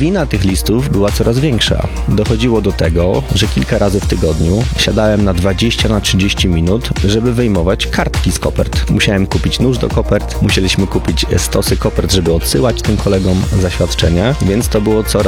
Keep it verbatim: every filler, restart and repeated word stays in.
Lawina tych listów była coraz większa. Dochodziło do tego, że kilka razy w tygodniu siadałem na dwadzieścia na trzydzieści minut, żeby wyjmować kartki z kopert. Musiałem kupić nóż do kopert, musieliśmy kupić stosy kopert, żeby odsyłać tym kolegom zaświadczenia, więc to było coraz